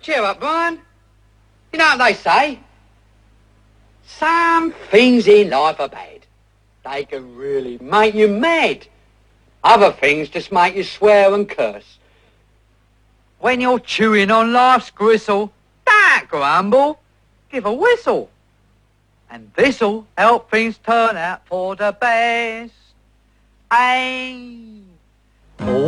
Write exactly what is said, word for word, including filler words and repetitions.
Cheer up, Brian. You know what they say? Some things in life are bad. They can really make you mad. Other things just make you swear and curse. When you're chewing on life's gristle, don't grumble. Give a whistle. And this'll help things turn out for the best. Amen.